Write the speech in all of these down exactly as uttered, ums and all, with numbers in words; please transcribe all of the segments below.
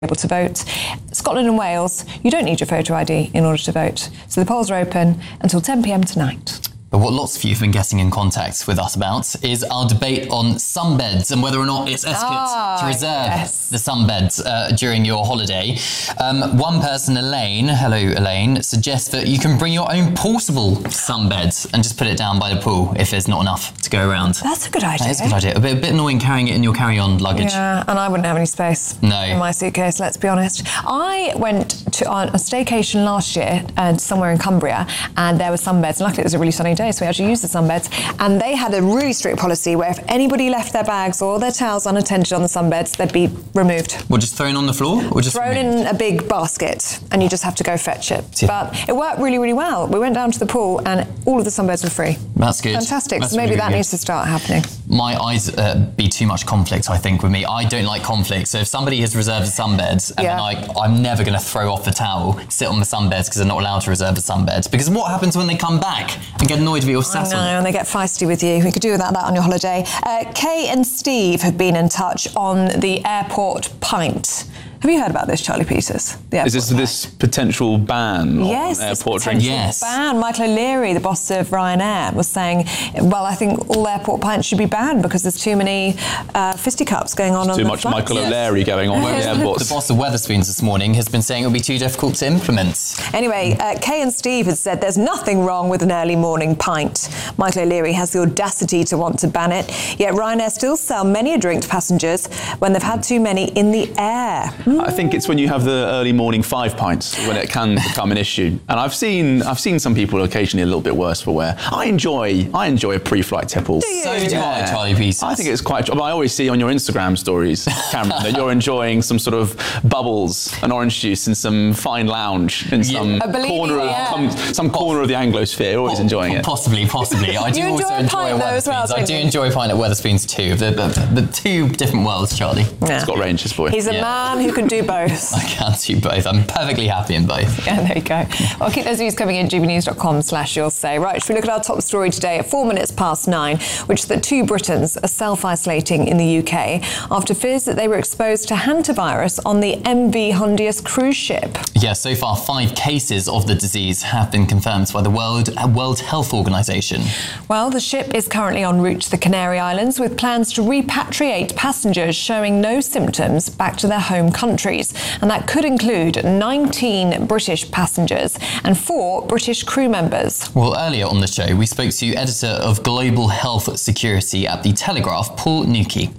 able to vote. Scotland and Wales, you don't need your photo I D in order to vote. So the polls are open until ten p m tonight. But what lots of you have been getting in contact with us about is our debate on sunbeds and whether or not it's etiquette ah, to reserve yes. the sunbeds uh, during your holiday. Um, one person, Elaine, hello Elaine, suggests that you can bring your own portable sunbed and just put it down by the pool if there's not enough to go around. That's a good idea. That is a good idea. A bit, a bit annoying carrying it in your carry-on luggage. Yeah, and I wouldn't have any space no. in my suitcase, let's be honest. I went to on a staycation last year uh, somewhere in Cumbria, and there were sunbeds. Luckily it was a really sunny day, so we actually used the sunbeds, and they had a really strict policy where if anybody left their bags or their towels unattended on the sunbeds, they'd be removed. Well, just thrown on the floor? Or just thrown removed? in a big basket, and you just have to go fetch it. Yeah. But it worked really, really well. We went down to the pool, and all of the sunbeds were free. That's good. Fantastic. That's so maybe really, that really needs to start happening. My eyes uh, be too much conflict, I think, with me. I don't like conflict. So if somebody has reserved a sunbed, and Yeah. then I, I'm never going to throw off the towel, sit on the sunbeds because they're not allowed to reserve a sunbed. Because what happens when they come back and get annoyed with your sat I know, on it? and they get feisty with you. We could do without that on your holiday. Uh, Kay and Steve have been in touch on the airport pint. Have you heard about this, Charlie Peters? The Is this airport this potential ban Yes, on this airport potential drinking? Yes. ban. Michael O'Leary, the boss of Ryanair, was saying, well, I think all airport pints should be banned because there's too many uh, fisticuffs going on on Too the much flights. Michael Yes. O'Leary going on at the The airports. boss of Wetherspoons this morning has been saying it will be too difficult to implement. Anyway, uh, Kay and Steve had said there's nothing wrong with an early morning pint. Michael O'Leary has the audacity to want to ban it, yet Ryanair still sell many a drink to passengers when they've had too many in the air. Mm. I think it's when you have the early morning five pints when it can become an issue. And I've seen I've seen some people occasionally a little bit worse for wear. I enjoy I enjoy a pre-flight tipple. Do you? So do I, Charlie Peters. I think it's quite. I always see on your Instagram stories, Cameron, that you're enjoying some sort of bubbles and orange juice in some fine lounge in some I believe corner you, of yeah. some, some corner of the Anglosphere. Always enjoying it. Possibly, possibly. I do You enjoy also a enjoy pint a though as well, Wetherspoons. I don't do you? enjoy a pint at Wetherspoons too. The, the, the two different worlds, Charlie. Yeah. It's got range, this boy. He's a Yeah. man who can do both. I can do both. I'm perfectly happy in both. Yeah, there you go. Well, keep those views coming in, g b news dot com slash you'll say. Right, should we look at our top story today at four minutes past nine, which is that two Britons are self-isolating in the U K after fears that they were exposed to hantavirus on the M V Hondius cruise ship. Yeah, so far five cases of the disease have been confirmed by the World World Health Organization. Well, the ship is currently en route to the Canary Islands with plans to repatriate passengers showing no symptoms back to their home countries. And that could include nineteen British passengers and four British crew members. Well, earlier on the show, we spoke to editor of Global Health Security at The Telegraph, Paul Nuki.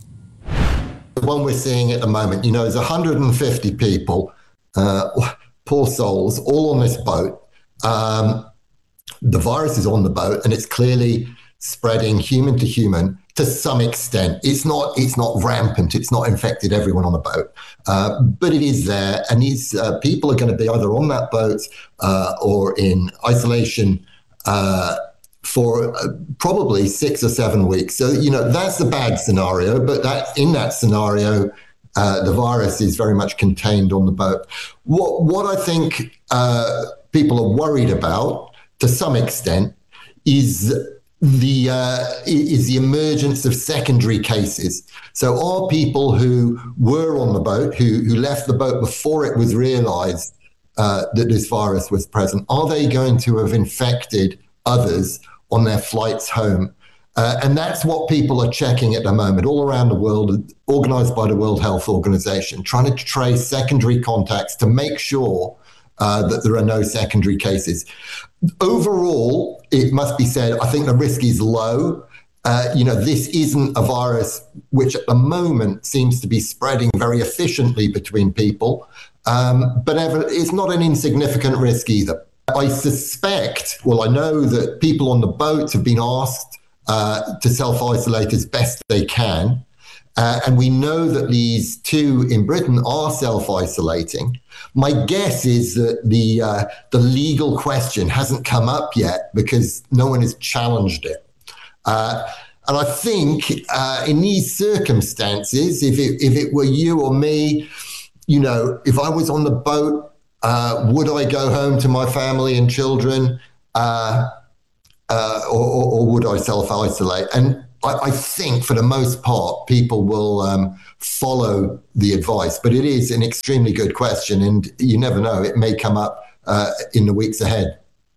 The one we're seeing at the moment, you know, there's one hundred fifty people, uh, poor souls, all on this boat. Um, the virus is on the boat and it's clearly spreading human to human to some extent. It's not it's not rampant. It's not infected everyone on the boat, uh, but it is there. And these uh, people are going to be either on that boat uh, or in isolation uh, for uh, probably six or seven weeks. So, you know, that's the bad scenario. But that in that scenario, uh, the virus is very much contained on the boat. What, what I think uh, people are worried about, to some extent, is the uh, is the emergence of secondary cases. So are people who were on the boat, who, who left the boat before it was realized uh, that this virus was present, are they going to have infected others on their flights home? Uh, and that's what people are checking at the moment all around the world, organized by the World Health Organization, trying to trace secondary contacts to make sure uh, that there are no secondary cases. Overall, it must be said, I think the risk is low. Uh, you know, this isn't a virus which at the moment seems to be spreading very efficiently between people, um, but ever, it's not an insignificant risk either. I suspect, well, I know that people on the boat have been asked uh, to self-isolate as best they can. Uh, and we know that these two in Britain are self-isolating. My guess is that the uh, the legal question hasn't come up yet because no one has challenged it. Uh, and I think uh, in these circumstances, if it, if it were you or me, you know, if I was on the boat, uh, would I go home to my family and children, uh, uh, or, or would I self-isolate? And I, I think for the most part, people will um, follow the advice. But it is an extremely good question, and you never know, it may come up uh, in the weeks ahead.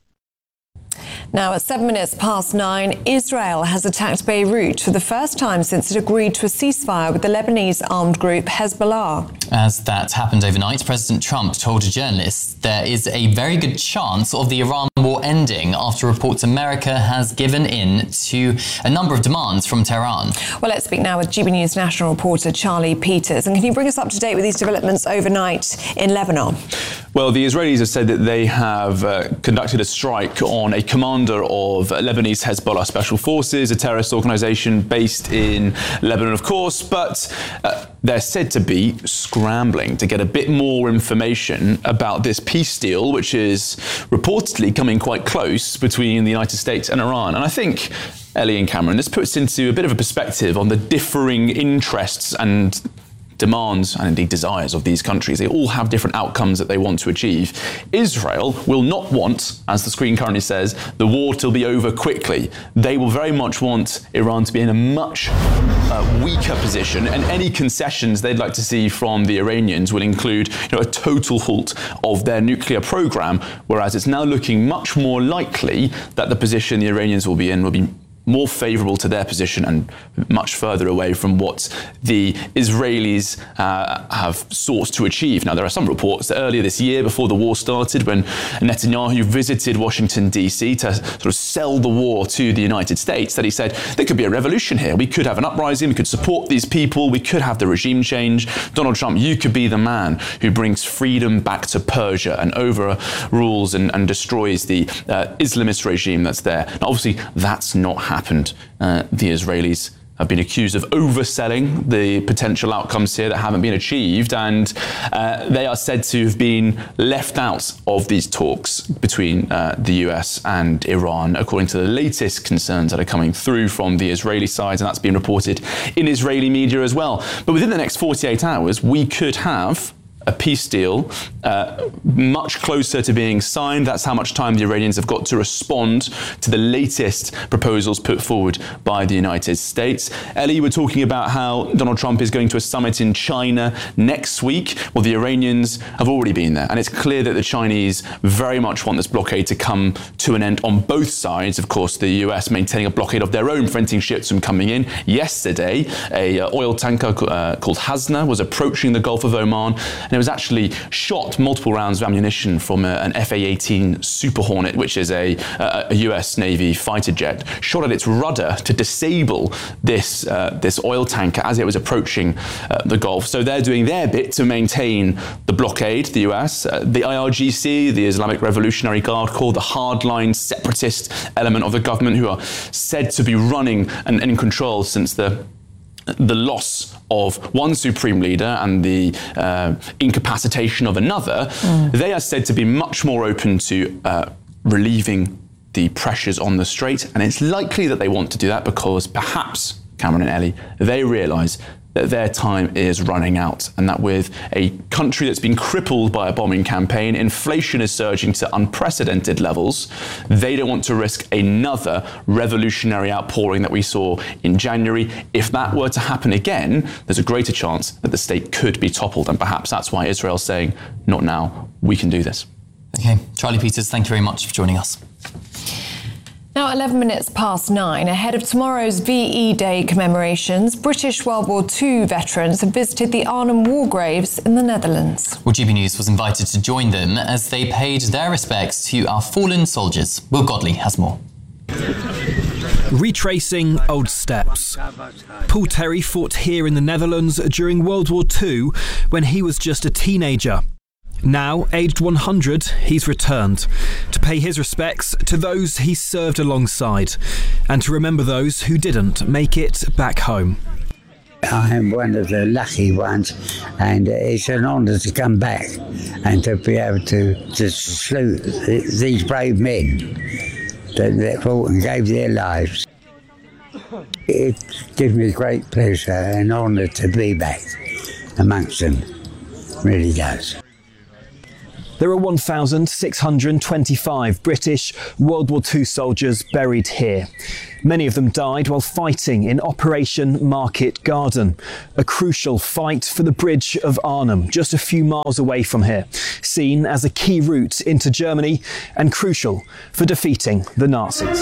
Now, at seven minutes past nine, Israel has attacked Beirut for the first time since it agreed to a ceasefire with the Lebanese armed group Hezbollah. As that happened overnight, President Trump told journalists there is a very good chance of the Iran war ending after reports America has given in to a number of demands from Tehran. Well, let's speak now with G B News national reporter Charlie Peters. And can you bring us up to date with these developments overnight in Lebanon? Well, the Israelis have said that they have uh, conducted a strike on a commander of Lebanese Hezbollah Special Forces, a terrorist organisation based in Lebanon, of course, but uh, they're said to be scrambling to get a bit more information about this peace deal, which is reportedly coming quite close between the United States and Iran. And I think, Ellie and Cameron, this puts into a bit of a perspective on the differing interests and demands and indeed desires of these countries. They all have different outcomes that they want to achieve. Israel will not want, as the screen currently says, the war to be over quickly. They will very much want Iran to be in a much uh, weaker position, and any concessions they'd like to see from the Iranians will include, you know, a total halt of their nuclear program, whereas it's now looking much more likely that the position the Iranians will be in will be more favourable to their position and much further away from what the Israelis uh, have sought to achieve. Now, there are some reports that earlier this year, before the war started, when Netanyahu visited Washington, D C to sort of sell the war to the United States, that he said, there could be a revolution here. We could have an uprising. We could support these people. We could have the regime change. Donald Trump, you could be the man who brings freedom back to Persia and overrules and, and destroys the uh, Islamist regime that's there. Now, obviously, that's not happening. happened. Uh, the Israelis have been accused of overselling the potential outcomes here that haven't been achieved, and uh, they are said to have been left out of these talks between uh, the U S and Iran, according to the latest concerns that are coming through from the Israeli side, and that's been reported in Israeli media as well. But within the next forty-eight hours, we could have a peace deal uh, much closer to being signed. That's how much time the Iranians have got to respond to the latest proposals put forward by the United States. Ellie, we're talking about how Donald Trump is going to a summit in China next week. Well, the Iranians have already been there, and it's clear that the Chinese very much want this blockade to come to an end on both sides. Of course, the U S maintaining a blockade of their own, preventing ships from coming in. Yesterday, a uh, oil tanker uh, called Hasna was approaching the Gulf of Oman, and it was actually shot multiple rounds of ammunition from a, an F A eighteen Super Hornet, which is a, a, a U S Navy fighter jet, shot at its rudder to disable this uh, this oil tanker as it was approaching uh, the Gulf. So they're doing their bit to maintain the blockade, the U S. Uh, the I R G C, the Islamic Revolutionary Guard Corps, the hardline separatist element of the government, who are said to be running and in control since the the loss of one supreme leader and the uh, incapacitation of another, mm. they are said to be much more open to uh, relieving the pressures on the strait. And it's likely that they want to do that because perhaps, Cameron and Ellie, they realise that their time is running out, and that with a country that's been crippled by a bombing campaign, inflation is surging to unprecedented levels, they don't want to risk another revolutionary outpouring that we saw in January. If that were to happen again, there's a greater chance that the state could be toppled, and perhaps that's why Israel's saying, not now, we can do this. Okay, Charlie Peters, thank you very much for joining us. Now, eleven minutes past nine, ahead of tomorrow's V E Day commemorations, British World War Two veterans have visited the Arnhem War Graves in the Netherlands. Well, G B News was invited to join them as they paid their respects to our fallen soldiers. Will Godley has more. Retracing old steps. Paul Terry fought here in the Netherlands during World War Two when he was just a teenager. Now, aged one hundred, he's returned to pay his respects to those he served alongside and to remember those who didn't make it back home. I am one of the lucky ones, and it's an honour to come back and to be able to, to salute these brave men that, that fought and gave their lives. It gives me great pleasure and honour to be back amongst them, it really does. There are one thousand six hundred twenty-five British World War Two soldiers buried here. Many of them died while fighting in Operation Market Garden, a crucial fight for the Bridge of Arnhem, just a few miles away from here, seen as a key route into Germany and crucial for defeating the Nazis.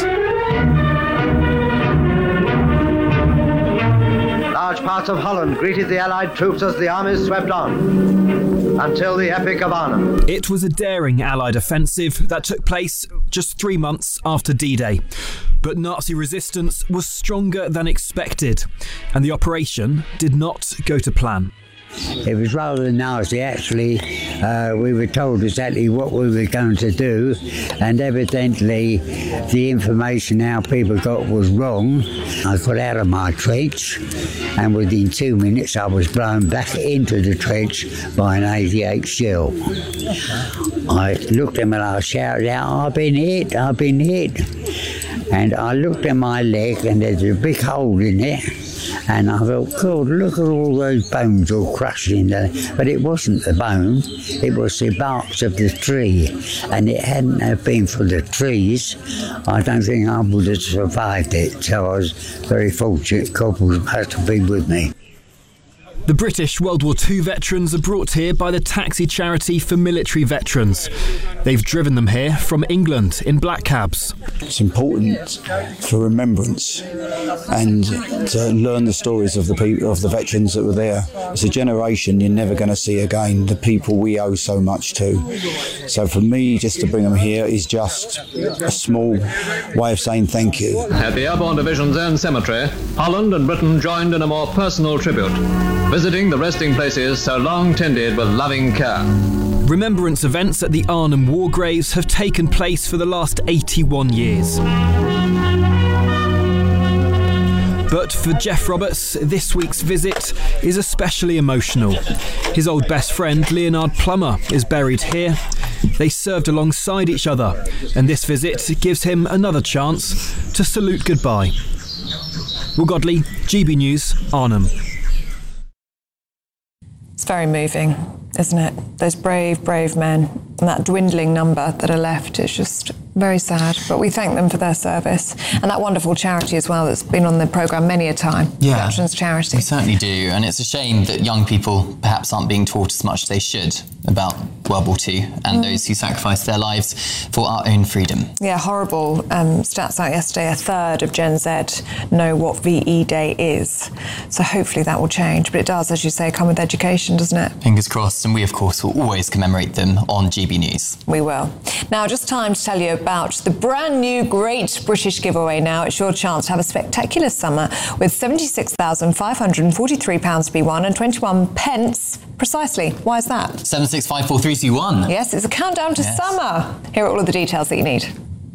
Large parts of Holland greeted the Allied troops as the armies swept on, until the Epic of Arnhem. It was a daring Allied offensive that took place just three months after D-Day. But Nazi resistance was stronger than expected, and the operation did not go to plan. It was rather nasty, actually. Uh, we were told exactly what we were going to do, and evidently the information our people got was wrong. I got out of my trench, and within two minutes I was blown back into the trench by an eighty-eight shell. I looked at him and I shouted out, "I've been hit, I've been hit." And I looked at my leg and there's a big hole in it. And I thought, God, look at all those bones all crushed in there. But it wasn't the bone, it was the barks of the tree. And it hadn't have been for the trees, I don't think I would have survived it. So I was very fortunate. Corporals must have been with me. The British World War Two veterans are brought here by the taxi charity for military veterans. They've driven them here from England in black cabs. It's important for remembrance and to learn the stories of the people, of the veterans that were there. It's a generation you're never going to see again, the people we owe so much to. So for me, just to bring them here is just a small way of saying thank you. At the Airborne Division's own cemetery, Holland and Britain joined in a more personal tribute, visiting the resting places so long tended with loving care. Remembrance events at the Arnhem War Graves have taken place for the last eighty-one years. But for Jeff Roberts, this week's visit is especially emotional. His old best friend, Leonard Plummer, is buried here. They served alongside each other, and this visit gives him another chance to salute goodbye. Will Godley, G B News, Arnhem. It's very moving, isn't it? Those brave, brave men and that dwindling number that are left. It's just very sad, but we thank them for their service and that wonderful charity as well that's been on the programme many a time. Yeah, Veterans Charity. We certainly do, and it's a shame that young people perhaps aren't being taught as much as they should about World War Two and mm. those who sacrificed their lives for our own freedom. Yeah, horrible um, stats out yesterday. A third of Gen Z know what V E Day is. So hopefully that will change, but it does, as you say, come with education, doesn't it? Fingers crossed, and we of course will always commemorate them on G B News. We will. Now, just time to tell you about the brand new Great British Giveaway now. It's your chance to have a spectacular summer with seventy-six thousand five hundred forty-three pounds to be won and twenty-one pence precisely. Why is that? seven six five four three two one. Yes, it's a countdown to yes. summer. Here are all of the details that you need.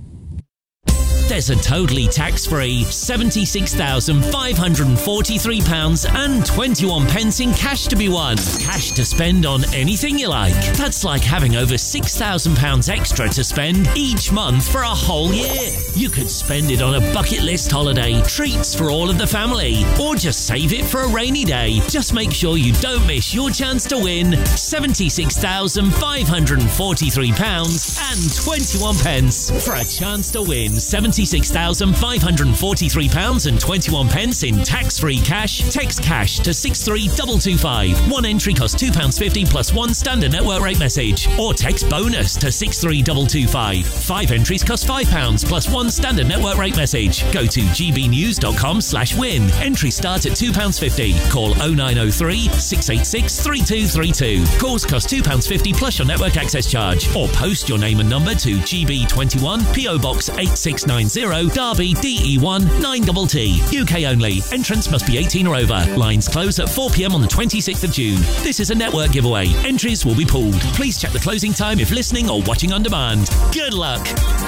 There's a totally tax-free seventy-six thousand five hundred forty-three pounds and twenty-one pence in cash to be won. Cash to spend on anything you like. That's like having over six thousand pounds extra to spend each month for a whole year. You could spend it on a bucket list holiday, treats for all of the family, or just save it for a rainy day. Just make sure you don't miss your chance to win seventy-six thousand five hundred forty-three pounds and twenty-one pence. For a chance to win seventy-six thousand five hundred forty-three pounds and twenty-one pence in tax-free cash, text cash to six three two two five. One entry costs two pounds fifty plus one standard network rate message. Or text bonus to six three two two five. Five entries cost five pounds plus one standard network rate message. Go to gbnews.com slash win. Entry starts at two pounds fifty. Call oh nine oh three, six eight six, three two three two. Calls cost two pounds fifty plus your network access charge. Or post your name and number to G B twenty-one, P O Box eight six nine zero, Derby, D E one nine T T. U K only. Entrance must be eighteen or over. Lines close at four p m on the twenty-sixth of June. This is a network giveaway. Entries will be pulled. Please check the closing time if listening or watching on demand. Good luck.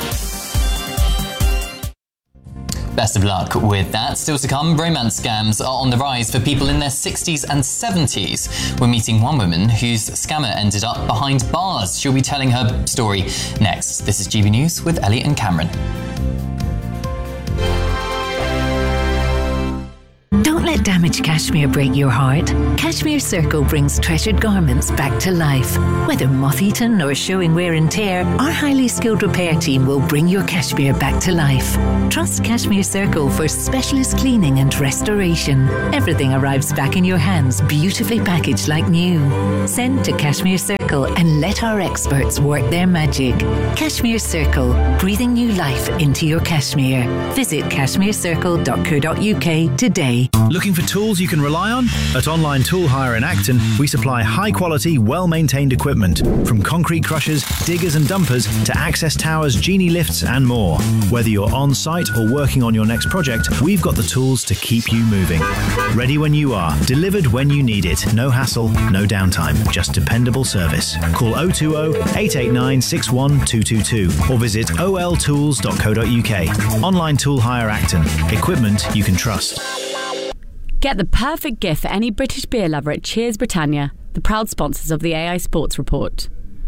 Best of luck with that. Still to come, romance scams are on the rise for people in their sixties and seventies. We're meeting one woman whose scammer ended up behind bars. She'll be telling her story next. This is G B News with Elliot and Cameron. Don't let damaged cashmere break your heart. Cashmere Circle brings treasured garments back to life. Whether moth-eaten or showing wear and tear, our highly skilled repair team will bring your cashmere back to life. Trust Cashmere Circle for specialist cleaning and restoration. Everything arrives back in your hands, beautifully packaged like new. Send to Cashmere Circle and let our experts work their magic. Cashmere Circle, breathing new life into your cashmere. Visit cashmere circle dot co dot uk today. Looking for tools you can rely on? At Online Tool Hire in Acton, we supply high-quality, well-maintained equipment, from concrete crushers, diggers and dumpers to access towers, genie lifts and more. Whether you're on-site or working on your next project, we've got the tools to keep you moving. Ready when you are, delivered when you need it. No hassle, no downtime, just dependable service. Call oh two oh, eight eight nine, six one two two two or visit o l tools dot co dot uk. Online Tool Hire Acton. Equipment you can trust. Get the perfect gift for any British beer lover at Cheers Britannia, the proud sponsors of the A I Sports Report.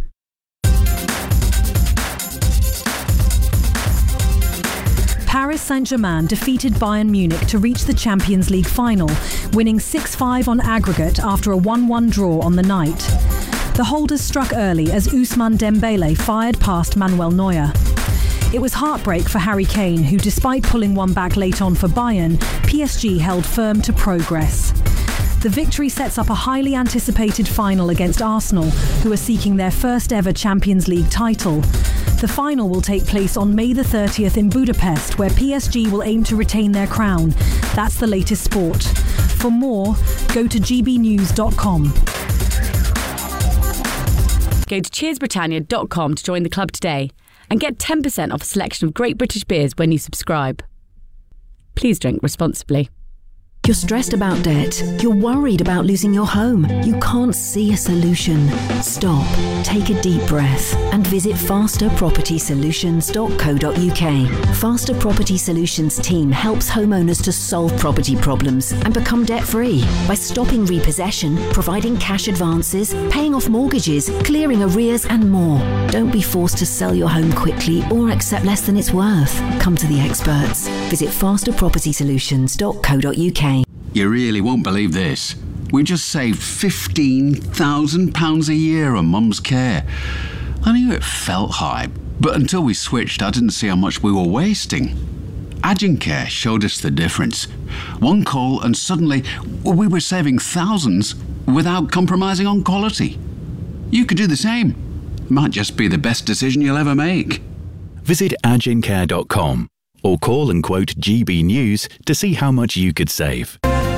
Paris Saint-Germain defeated Bayern Munich to reach the Champions League final, winning six five on aggregate after a one one draw on the night. The holders struck early as Ousmane Dembele fired past Manuel Neuer. It was heartbreak for Harry Kane, who, despite pulling one back late on for Bayern, P S G held firm to progress. The victory sets up a highly anticipated final against Arsenal, who are seeking their first ever Champions League title. The final will take place on May the thirtieth in Budapest, where P S G will aim to retain their crown. That's the latest sport. For more, go to g b news dot com. Go to cheers britannia dot com to join the club today and get ten percent off a selection of great British beers when you subscribe. Please drink responsibly. You're stressed about debt. You're worried about losing your home. You can't see a solution. Stop, take a deep breath and visit faster property solutions dot co dot uk. Faster Property Solutions team helps homeowners to solve property problems and become debt-free by stopping repossession, providing cash advances, paying off mortgages, clearing arrears and more. Don't be forced to sell your home quickly or accept less than it's worth. Come to the experts. Visit faster property solutions dot co dot uk. You really won't believe this. We just saved fifteen thousand pounds a year on Mum's care. I knew it felt high, but until we switched, I didn't see how much we were wasting. Agencare showed us the difference. One call and suddenly we were saving thousands without compromising on quality. You could do the same. Might just be the best decision you'll ever make. Visit agencare dot com or call and quote G B News to see how much you could save.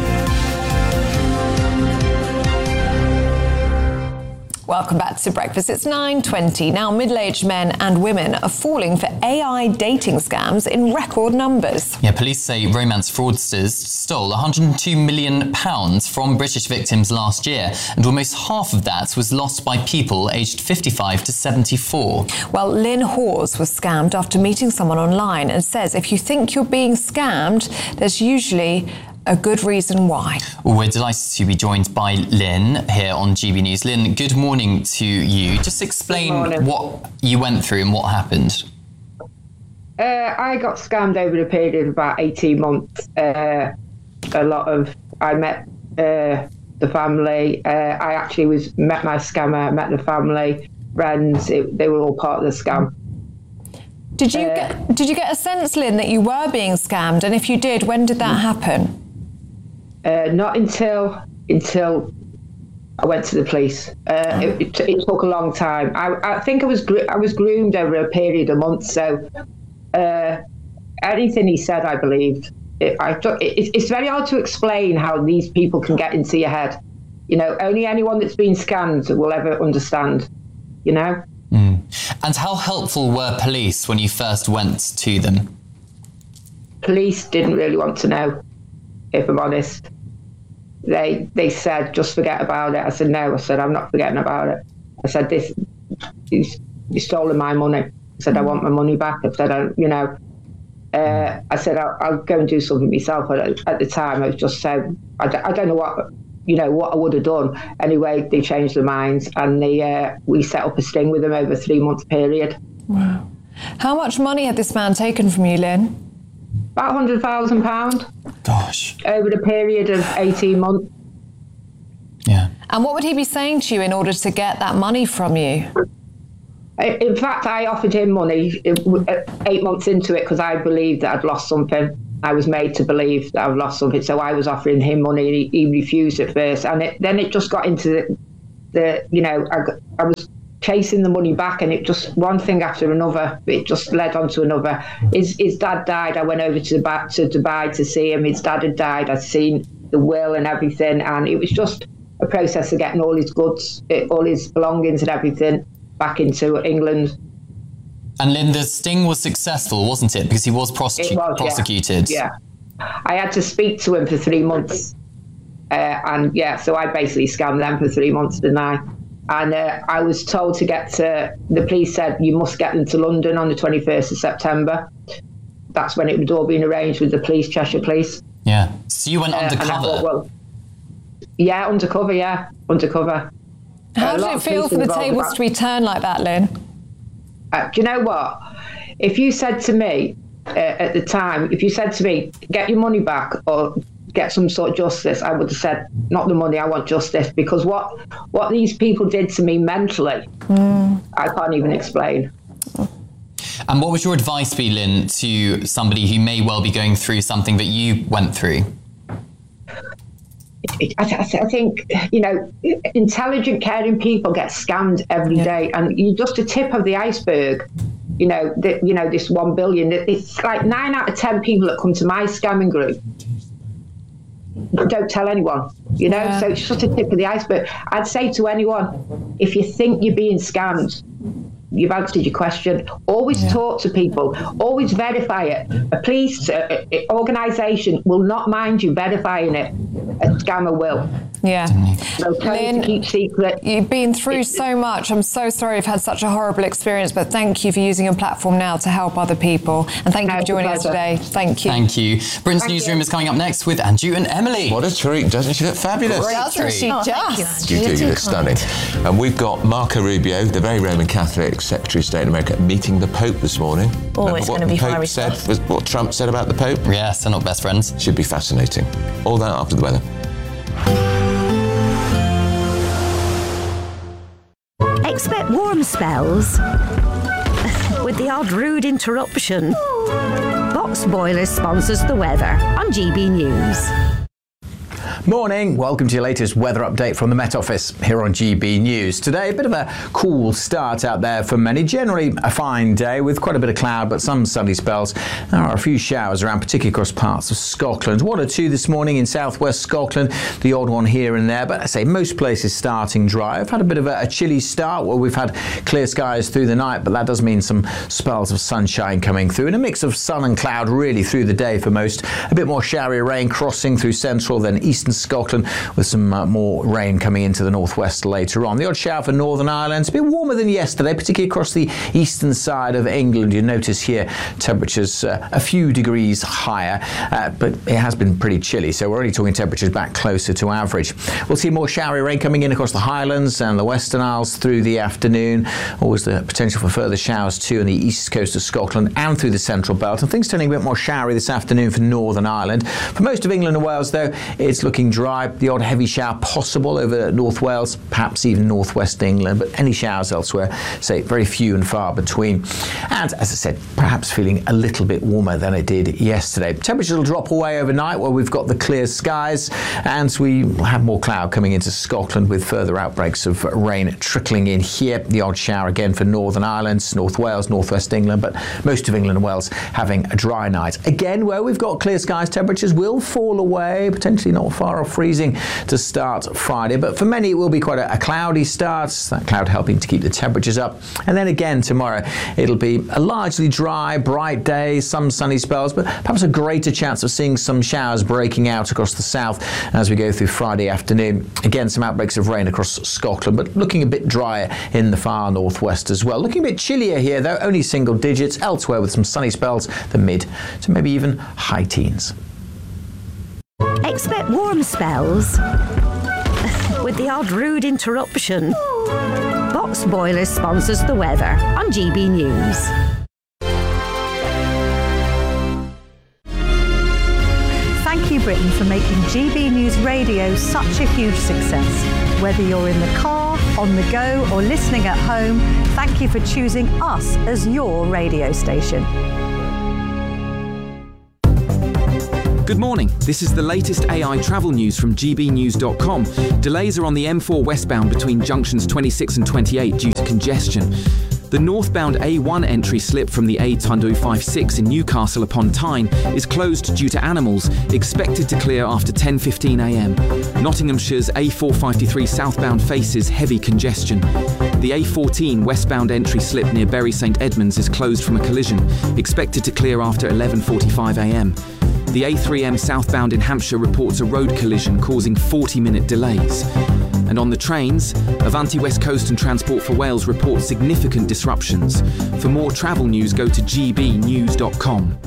Welcome back to Breakfast. It's nine twenty. Now, middle-aged men and women are falling for A I dating scams in record numbers. Yeah, police say romance fraudsters stole one hundred two million pounds from British victims last year, and almost half of that was lost by people aged fifty-five to seventy-four. Well, Lynn Hawes was scammed after meeting someone online and says if you think you're being scammed, there's usually a good reason why. Well, we're delighted to be joined by Lynn here on G B News. Lynn, good morning to you. Just explain what you went through and what happened. Uh, I got scammed over a period of about eighteen months. Uh, a lot of, I met uh, the family. Uh, I actually was met my scammer, met the family, friends. It, they were all part of the scam. Did you uh, get, did you get a sense, Lynn, that you were being scammed? And if you did, when did that happen? Uh, not until until I went to the police. Uh, it, it, it took a long time. I, I think I was I was groomed over a period of months. So uh, anything he said, I believed. It, I took, it, it's very hard to explain how these people can get into your head. You know, only anyone that's been scammed will ever understand. You know. Mm. And how helpful were police when you first went to them? Police didn't really want to know, if I'm honest. They they said, just forget about it. I said, no. I said, I'm not forgetting about it. I said, this, he's, he's stolen my money. I said, I want my money back. I said, I, you know, uh, I said, I'll, I'll go and do something myself. But at the time, I was just so, I, I don't know what, you know, what I would have done. Anyway, they changed their minds and they uh, we set up a sting with them over a three-month period. Wow. How much money had this man taken from you, Lynn? About one hundred thousand pounds. Gosh. Gosh. Over the period of eighteen months. Yeah. And what would he be saying to you in order to get that money from you? In fact, I offered him money eight months into it because I believed that I'd lost something. I was made to believe that I'd lost something, so I was offering him money, and he, he refused at first. And it, then it just got into the, the you know, I, I was chasing the money back, and it just one thing after another. It just led on to another. His his dad died. I went over to back to Dubai to see him. His dad had died. I'd seen the will and everything, and it was just a process of getting all his goods, all his belongings and everything back into England. And Lynn, the sting was successful, wasn't it? Because he was, prosecu- it was prosecuted. Yeah. yeah. I had to speak to him for three months. Uh, and yeah, so I basically scammed them for three months, didn't I? And uh, I was told to get to, the police said, you must get them to London on the twenty-first of September. That's when it was all being arranged with the police, Cheshire Police. Yeah. So you went uh, undercover? Thought, well, yeah, undercover, yeah, undercover. How did it feel for the tables to be turned like that, Lynn? Uh, do you know what? If you said to me uh, at the time, if you said to me, get your money back or get some sort of justice, I would have said, not the money, I want justice. Because what what these people did to me mentally, mm. I can't even explain. And what would your advice be, Lynn, to somebody who may well be going through something that you went through? I, th- I think, you know, intelligent, caring people get scammed every yeah. day, and you're just a tip of the iceberg. You know, the, you know, this one billion. It's like nine out of ten people that come to my scamming group don't tell anyone. You know, yeah. so it's just a tip of the iceberg. I'd say to anyone, if you think you're being scammed, you've answered your question. Always yeah. talk to people. Always verify it. A police uh, organisation will not mind you verifying it. A scammer will. Yeah. So Lynn, to keep secret. You've been through so much. I'm so sorry you've had such a horrible experience, but thank you for using your platform now to help other people. And thank you for joining us today. Thank you. Thank you. Britain's Thank Newsroom you. is coming up next with Anju and Emily. What a treat. Doesn't she look fabulous? Great Doesn't she oh, just? You, you do. You look stunning. And we've got Marco Rubio, the very Roman Catholic Secretary of State in America, meeting the Pope this morning. Oh, Remember it's what going to be the Pope fiery said, stuff. was what Trump said about the Pope? Yes, they're not best friends. Should be fascinating. All that after the weather. Expect warm spells with the odd rude interruption. Box Boilers sponsors the weather on G B News. Morning, welcome to your latest weather update from the Met Office here on G B News. Today, a bit of a cool start out there for many. Generally a fine day with quite a bit of cloud, but some sunny spells. There are a few showers around, particularly across parts of Scotland. One or two this morning in southwest Scotland, the odd one here and there, but I say most places starting dry. I've had a bit of a, a chilly start. Well, we've had clear skies through the night, but that does mean some spells of sunshine coming through and a mix of sun and cloud really through the day for most. A bit more showery rain crossing through central, then eastern Scotland with some uh, more rain coming into the northwest later on. The odd shower for Northern Ireland. It's a bit warmer than yesterday, particularly across the eastern side of England. You notice here temperatures uh, a few degrees higher, uh, but it has been pretty chilly, so we're only talking temperatures back closer to average. We'll see more showery rain coming in across the Highlands and the Western Isles through the afternoon. Always the potential for further showers too on the east coast of Scotland and through the central belt, and things turning a bit more showery this afternoon for Northern Ireland. For most of England and Wales though, it's looking dry. The odd heavy shower possible over North Wales, perhaps even northwest England, but any showers elsewhere, say, very few and far between. And as I said, perhaps feeling a little bit warmer than it did yesterday. Temperatures will drop away overnight where we've got the clear skies, and we will have more cloud coming into Scotland with further outbreaks of rain trickling in here. The odd shower again for Northern Ireland, North Wales, northwest England, but most of England and Wales having a dry night. Again, where we've got clear skies, temperatures will fall away, potentially not far off freezing to start Friday, but for many it will be quite a, a cloudy start, that cloud helping to keep the temperatures up. And then again tomorrow it'll be a largely dry, bright day, some sunny spells, but perhaps a greater chance of seeing some showers breaking out across the south as we go through Friday afternoon. Again, some outbreaks of rain across Scotland, but looking a bit drier in the far northwest as well. Looking a bit chillier here though, only single digits elsewhere with some sunny spells, the mid to maybe even high teens. Expect warm spells with the odd rude interruption. Box Boilers sponsors the weather on G B News. Thank you, Britain for making G B News Radio such a huge success. Whether you're in the car, on the go, or listening at home, thank you for choosing us as your radio station. Good morning. This is the latest A I travel news from G B news dot com. Delays are on the M four westbound between junctions twenty-six and twenty-eight due to congestion. The northbound A one entry slip from the A Tundu fifty-six in Newcastle upon Tyne is closed due to animals, expected to clear after ten fifteen a m. Nottinghamshire's A four fifty-three southbound faces heavy congestion. The A fourteen westbound entry slip near Bury St Edmunds is closed from a collision, expected to clear after eleven forty-five a m. The A three M southbound in Hampshire reports a road collision causing forty minute delays. And on the trains, Avanti West Coast and Transport for Wales report significant disruptions. For more travel news, go to G B news dot com.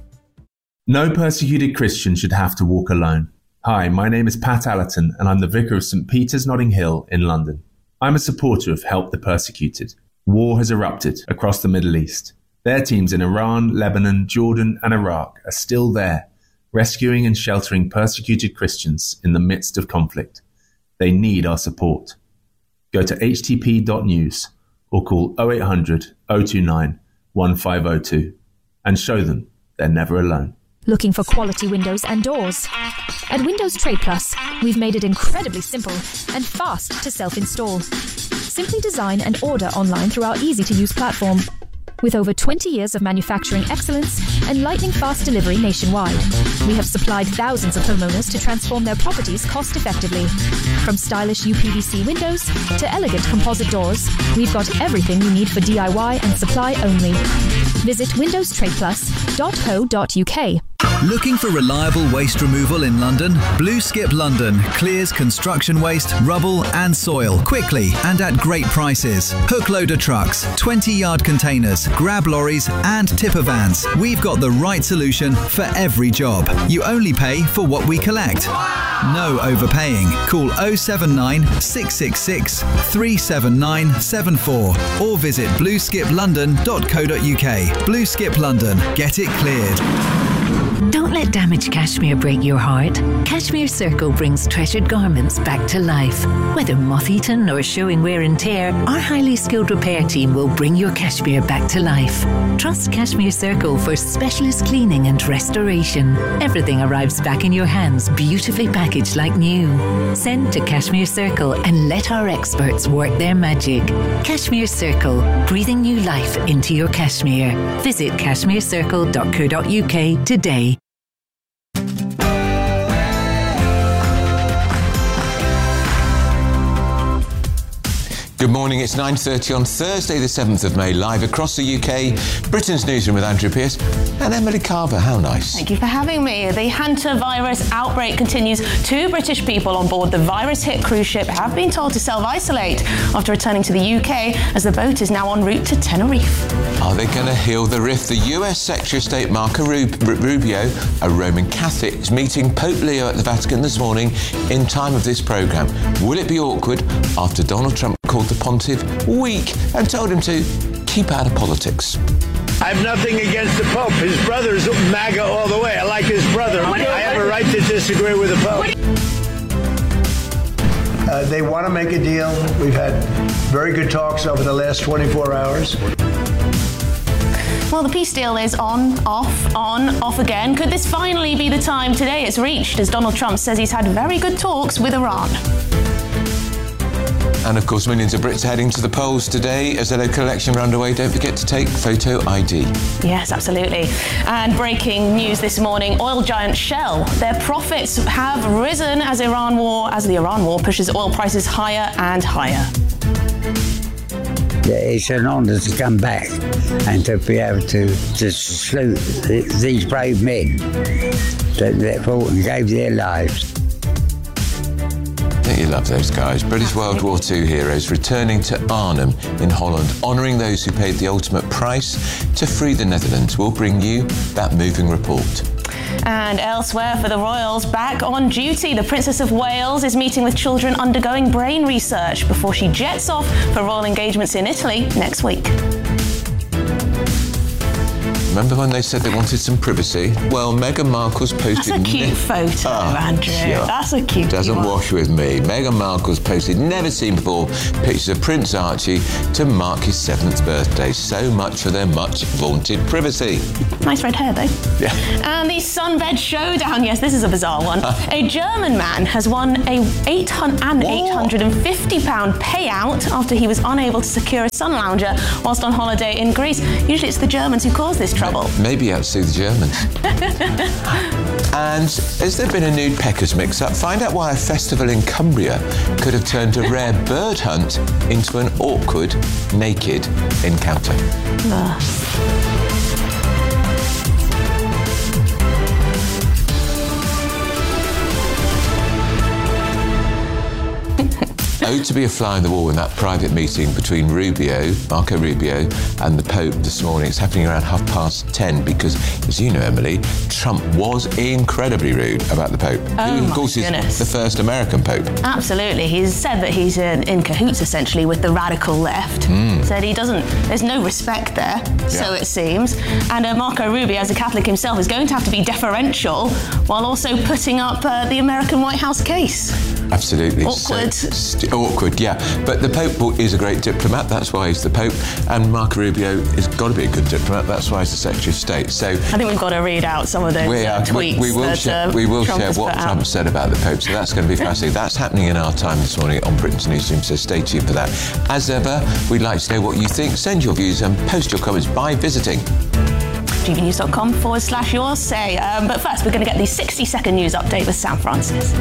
No persecuted Christian should have to walk alone. Hi, my name is Pat Allerton and I'm the Vicar of St Peter's Notting Hill in London. I'm a supporter of Help the Persecuted. War has erupted across the Middle East. Their teams in Iran, Lebanon, Jordan and Iraq are still there, rescuing and sheltering persecuted Christians in the midst of conflict. They need our support. Go to h t p dot news or call oh eight hundred, oh two nine, one five oh two and show them they're never alone. Looking for quality windows and doors? At Windows Trade Plus, we've made it incredibly simple and fast to self-install. Simply design and order online through our easy-to-use platform. With over twenty years of manufacturing excellence and lightning-fast delivery nationwide, we have supplied thousands of homeowners to transform their properties cost-effectively. From stylish U P V C windows to elegant composite doors, we've got everything you need for D I Y and supply only. Visit windows trade plus dot co dot u k. Looking for reliable waste removal in London? Blue Skip London clears construction waste, rubble and soil quickly and at great prices. Hook loader trucks, twenty yard containers, grab lorries and tipper vans. We've got the right solution for every job. You only pay for what we collect. No overpaying. Call oh seven nine, six six six, three seven nine seven four or visit blue skip london dot co dot u k. Blue Skip London. Get it cleared. Don't let damaged cashmere break your heart. Cashmere Circle brings treasured garments back to life. Whether moth-eaten or showing wear and tear, our highly skilled repair team will bring your cashmere back to life. Trust Cashmere Circle for specialist cleaning and restoration. Everything arrives back in your hands, beautifully packaged like new. Send to Cashmere Circle and let our experts work their magic. Cashmere Circle, breathing new life into your cashmere. Visit cashmere circle dot co dot u k today. Good morning, it's nine thirty on Thursday the seventh of May, live across the U K, Britain's Newsroom with Andrew Pearce and Emily Carver. How nice. Thank you for having me. The hantavirus outbreak continues. Two British people on board the virus-hit cruise ship have been told to self-isolate after returning to the U K as the boat is now en route to Tenerife. Are they going to heal the rift? The U S Secretary of State Marco Rubio, a Roman Catholic, is meeting Pope Leo at the Vatican this morning in time of this programme. Will it be awkward after Donald Trump called the pontiff weak and told him to keep out of politics? I have nothing against the Pope. His brother's MAGA all the way. I like his brother. I have a right to disagree with the Pope. Uh, they want to make a deal. We've had very good talks over the last twenty-four hours. Well, the peace deal is on, off, on, off again. Could this finally be the time today it's reached, as Donald Trump says he's had very good talks with Iran? And of course, millions of Brits are heading to the polls today as the local election are underway. Don't forget to take photo I D. Yes, absolutely. And breaking news this morning, oil giant Shell. Their profits have risen as Iran war, as the Iran war pushes oil prices higher and higher. It's an honour to come back and to be able to, to salute these brave men that, that fought and gave their lives. Don't you love those guys? British World War Two heroes returning to Arnhem in Holland, honouring those who paid the ultimate price to free the Netherlands. We'll bring you that moving report. And elsewhere for the royals, back on duty, the Princess of Wales is meeting with children undergoing brain research before she jets off for royal engagements in Italy next week. Remember when they said they wanted some privacy? Well, Meghan Markle's posted... That's a cute ne- photo, oh, Andrew. yeah. That's a cute Doesn't one. wash with me. Meghan Markle's posted never seen before pictures of Prince Archie to mark his seventh birthday. So much for their much vaunted privacy. Nice red hair, though. Yeah. And the Sunbed Showdown. Yes, this is a bizarre one. A German man has won a eight hundred fifty pounds payout after he was unable to secure a sun lounger whilst on holiday in Greece. Usually it's the Germans who cause this trouble. Maybe outsue the Germans. And has there been a nude peckers mix-up? Find out why a festival in Cumbria could have turned a rare bird hunt into an awkward, naked encounter. Oh, to be a fly on the wall in that private meeting between Rubio, Marco Rubio, and the Pope this morning. It's happening around half past ten because, as you know, Emily, Trump was incredibly rude about the Pope. Oh, who, of my course, goodness. is the first American Pope. Absolutely. He's said that he's in, in cahoots, essentially, with the radical left. Mm. Said he doesn't, there's no respect there, so Yeah. it seems. And uh, Marco Rubio, as a Catholic himself, is going to have to be deferential while also putting up uh, the American White House case. Absolutely. Awkward. So, st- awkward, yeah. But the Pope is a great diplomat, that's why he's the Pope. And Marco Rubio has got to be a good diplomat, that's why he's the Secretary of State. So I think we've got to read out some of those we, uh, are, tweets we, we will that share, uh, we will Trump share has what put Trump out. said about the Pope, so that's going to be fascinating. That's happening in our time this morning on Britain's Newsroom, so stay tuned for that. As ever, we'd like to know what you think. Send your views and post your comments by visiting gbnews.com forward slash your say. Um, but first, we're going to get the sixty second news update with Sam Francis.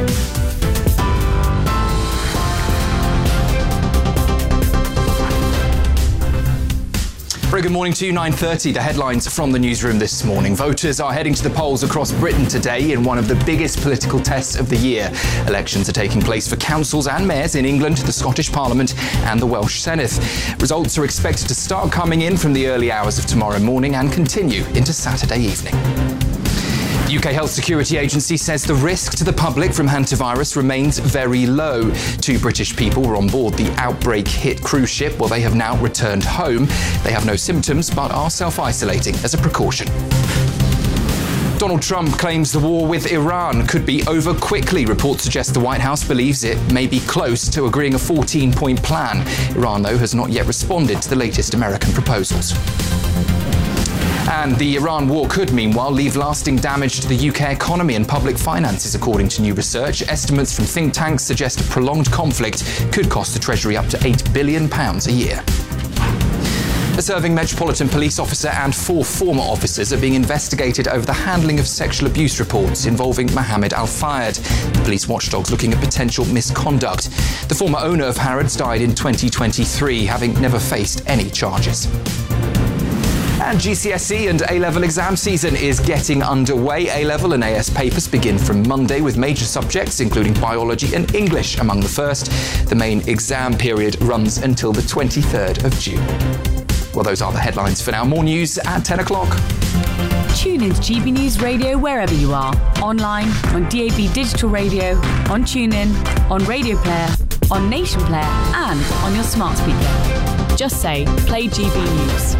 Very good morning to you, nine thirty. The headlines from the newsroom this morning. Voters are heading to the polls across Britain today in one of the biggest political tests of the year. Elections are taking place for councils and mayors in England, the Scottish Parliament and the Welsh Senedd. Results are expected to start coming in from the early hours of tomorrow morning and continue into Saturday evening. The U K Health Security Agency says the risk to the public from hantavirus remains very low. Two British people were on board the outbreak-hit cruise ship. Well, they have now returned home. They have no symptoms but are self-isolating as a precaution. Donald Trump claims the war with Iran could be over quickly. Reports suggest the White House believes it may be close to agreeing a fourteen point plan. Iran, though, has not yet responded to the latest American proposals. And the Iran war could, meanwhile, leave lasting damage to the U K economy and public finances, according to new research. Estimates from think tanks suggest a prolonged conflict could cost the Treasury up to eight billion pounds a year. A serving Metropolitan Police officer and four former officers are being investigated over the handling of sexual abuse reports involving Mohammed Al-Fayed. The police watchdog's looking at potential misconduct. The former owner of Harrods died in twenty twenty-three, having never faced any charges. And G C S E and A-Level exam season is getting underway. A-Level and A S papers begin from Monday with major subjects including biology and English among the first. The main exam period runs until the twenty-third of June. Well, those are the headlines for now. More news at ten o'clock. Tune in to G B News Radio wherever you are. Online, on D A B Digital Radio, on TuneIn, on Radio Player, on Nation Player and on your smart speaker. Just say, play G B News.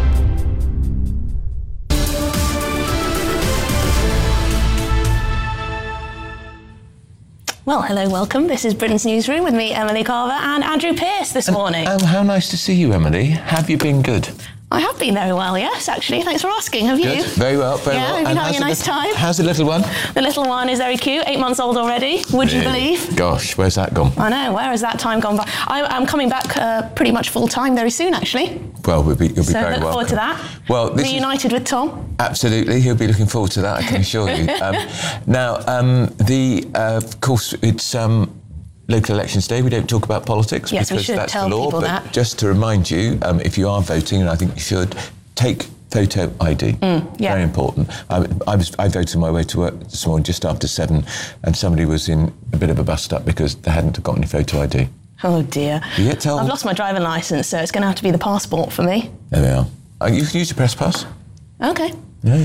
Well, hello, welcome. This is Britain's Newsroom with me, Emily Carver, and Andrew Pearce this morning. Um, how nice to see you, Emily. Have you been good? I have been very well, yes, actually. Thanks for asking. Have you? Good. Very well, very yeah, well. Have you been And having a how's nice the time? How's the little one? The little one is very cute, eight months old already, would you Really? believe? Gosh, where's that gone? I know, where has that time gone by? I, I'm coming back uh, pretty much full time very soon, actually. Well, we'll be, you'll be so very look welcome. forward to that. Well, this is- Reunited with Tom. Absolutely, he'll be looking forward to that, I can assure you. Um, now, um, the uh, of course, it's um, local elections day. We don't talk about politics Yes, we because should that's tell the law. people but that. just to remind you, um, if you are voting, and I think you should, take photo I D. Mm, yeah. Very important. I, I was I voted my way to work this morning just after seven, and somebody was in a bit of a bust up because they hadn't got any photo I D. Oh dear. You get told. I've lost my driving licence, so it's going to have to be the passport for me. There we are. Uh, you can use your press pass. Okay. Yeah, yeah.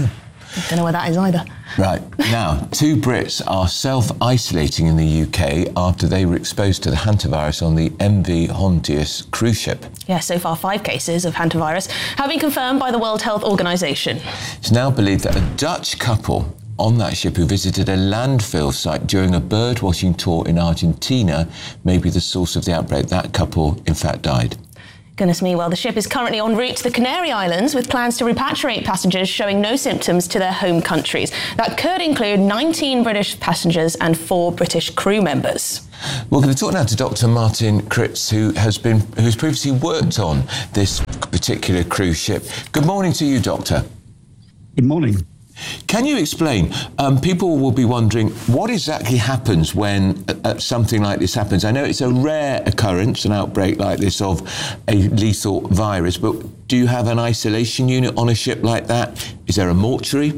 Don't know where that is either. Right. Now, two Brits are self-isolating in the U K after they were exposed to the hantavirus on the M V Hondius cruise ship. Yeah, so far five cases of hantavirus have been confirmed by the World Health Organization. It's now believed that a Dutch couple on that ship who visited a landfill site during a bird-watching tour in Argentina may be the source of the outbreak. That couple, in fact, died. Goodness me, well, the ship is currently en route to the Canary Islands with plans to repatriate passengers showing no symptoms to their home countries. That could include nineteen British passengers and four British crew members. We're going to talk now to Doctor Martin Kritz, who has been who's previously worked on this particular cruise ship. Good morning to you, Doctor. Good morning. Can you explain? Um, people will be wondering what exactly happens when uh, something like this happens. I know it's a rare occurrence, an outbreak like this of a lethal virus, but do you have an isolation unit on a ship like that? Is there a mortuary?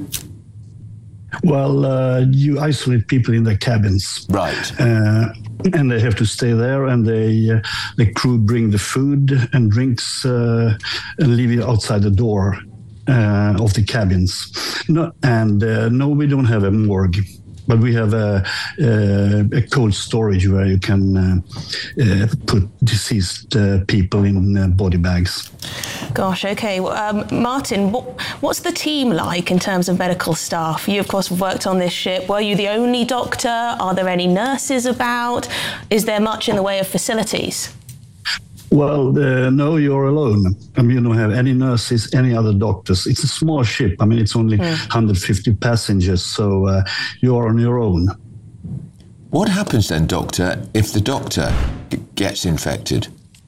Well, uh, you isolate people in their cabins. Right. Uh, and they have to stay there, and they, uh, the crew bring the food and drinks uh, and leave it outside the door. Uh, of the cabins. No, and uh, no, we don't have a morgue, but we have a, a, a cold storage where you can uh, uh, put deceased uh, people in uh, body bags. Gosh, okay. Well, um, Martin, what, what's the team like in terms of medical staff? You, of course, have worked on this ship. Were you the only doctor? Are there any nurses about? Is there much in the way of facilities? Well, uh, no, you're alone. I mean, you don't have any nurses, any other doctors. It's a small ship. I mean, it's only mm. one hundred fifty passengers, so uh, you're on your own. What happens then, Doctor, if the doctor g- gets infected?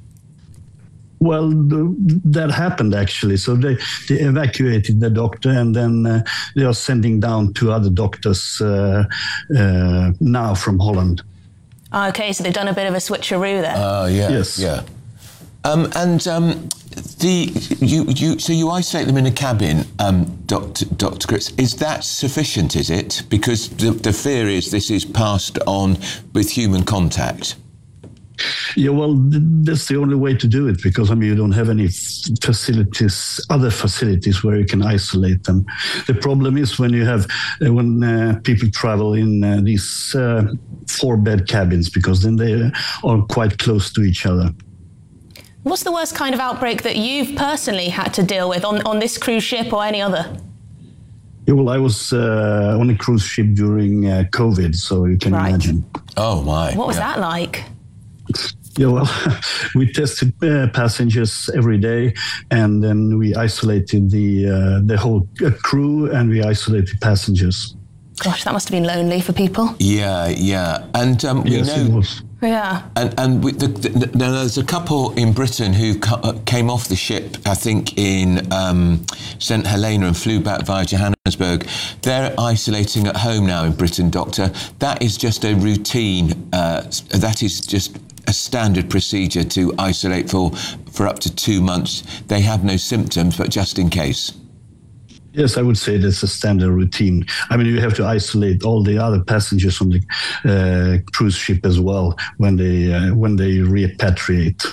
Well, the, that happened, actually. So they, they evacuated the doctor, and then uh, they are sending down two other doctors uh, uh, now from Holland. Okay, so they've done a bit of a switcheroo there. Oh, uh, yeah. Yes. Yeah. Um, and um, the you you so you isolate them in a cabin, um, Doctor Doctor Kritz. Is that sufficient? Is it? Because the, the fear is this is passed on with human contact. Yeah, well, th- that's the only way to do it, because I mean you don't have any f- facilities, other facilities where you can isolate them. The problem is when you have uh, when uh, people travel in uh, these uh, four-bed cabins, because then they are quite close to each other. What's the worst kind of outbreak that you've personally had to deal with on, on this cruise ship or any other? Yeah, well, I was uh, on a cruise ship during uh, COVID, so you can right. imagine. Oh, my. What was yeah. that like? Yeah, well, we tested uh, passengers every day, and then we isolated the uh, the whole uh, crew, and we isolated passengers. Gosh, that must have been lonely for people. Yeah, yeah. And um, we yes, know... It was. Yeah. And, and we, the, the, now there's a couple in Britain who cu- came off the ship, I think, in um, Saint Helena and flew back via Johannesburg. They're isolating at home now in Britain, Doctor. That is just a routine, uh, that is just a standard procedure to isolate for, for up to two months. They have no symptoms, but just in case. Yes, I would say that's a standard routine. I mean, you have to isolate all the other passengers on the uh, cruise ship as well when they uh, when they repatriate.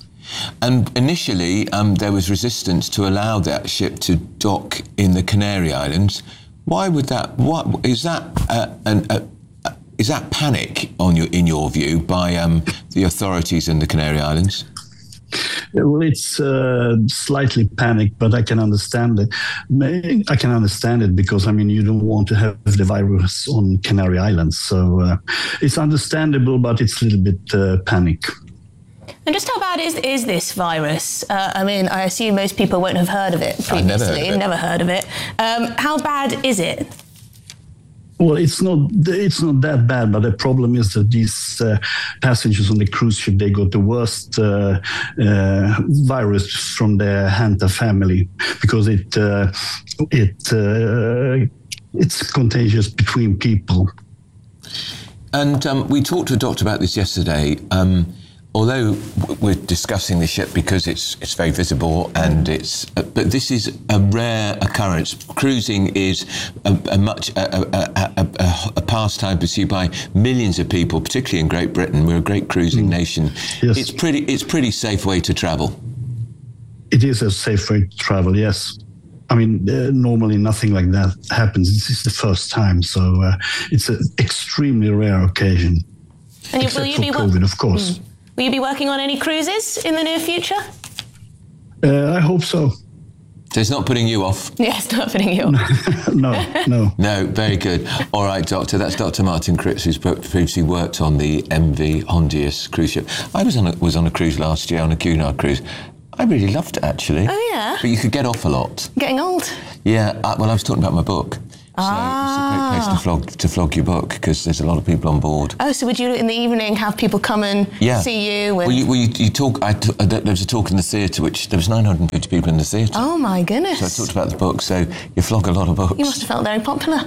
And initially, um, there was resistance to allow that ship to dock in the Canary Islands. Why would that? What is that? Uh, an, uh, is that panic on your in your view by um, the authorities in the Canary Islands? Well, it's uh, slightly panic, but I can understand it. I can understand it because, I mean, you don't want to have the virus on Canary Islands. So uh, it's understandable, but it's a little bit uh, panic. And just how bad is is this virus? Uh, I mean, I assume most people won't have heard of it previously. I've never heard of it. Never heard of it. Um, how bad is it? Well, it's not it's not that bad, but the problem is that these uh, passengers on the cruise ship, they got the worst uh, uh, virus from the Hanta family because it uh, it uh, it's contagious between people. And um, we talked to a doctor about this yesterday. Um, although we're discussing the ship because it's it's very visible and it's, uh, but this is a rare occurrence. Cruising is a, a much a, a, a, a, a pastime pursued by millions of people, particularly in Great Britain. We're a great cruising mm. nation. Yes. It's pretty it's pretty safe way to travel. It is a safe way to travel. Yes. I mean, uh, normally nothing like that happens. This is the first time, so uh, it's an extremely rare occasion. And you, except will you for be COVID, of course. Mm. Will you be working on any cruises in the near future? Uh, I hope so. So it's not putting you off? Yeah, it's not putting you off. no, no. No, very good. All right, Doctor, that's Doctor Martin Cripps, who's previously worked on the M V Hondius cruise ship. I was on a, was on a cruise last year, on a Cunard cruise. I really loved it, actually. Oh, yeah? But you could get off a lot. Getting old? Yeah, I, well, I was talking about my book. So ah. it's a great place to flog, to flog your book, because there's a lot of people on board. Oh, so would you, in the evening, have people come and yeah. see you? And... Well, you, well, you, you talk. I t- uh, there was a talk in the theatre, which there was nine hundred fifty people in the theatre. Oh, my goodness. So I talked about the book, so you flog a lot of books. You must have felt very popular.